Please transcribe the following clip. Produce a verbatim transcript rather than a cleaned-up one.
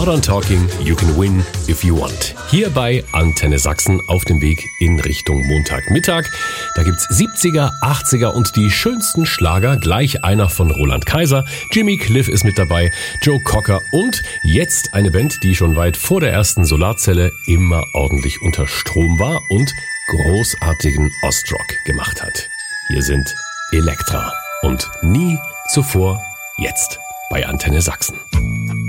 Modern Talking, you can win if you want. Hier bei Antenne Sachsen auf dem Weg in Richtung Montagmittag. Da gibt's siebziger, achtziger und die schönsten Schlager. Gleich einer von Roland Kaiser. Jimmy Cliff ist mit dabei, Joe Cocker und jetzt eine Band, die schon weit vor der ersten Solarzelle immer ordentlich unter Strom war und großartigen Ostrock gemacht hat. Hier sind Elektra und nie zuvor jetzt bei Antenne Sachsen.